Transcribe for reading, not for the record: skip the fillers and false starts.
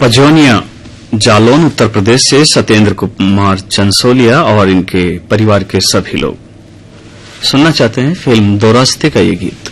पजौनिया जालौन उत्तर प्रदेश से सत्येंद्र कुमार चंसोलिया और इनके परिवार के सभी लोग सुनना चाहते हैं फिल्म दो रास्ते का ये गीत।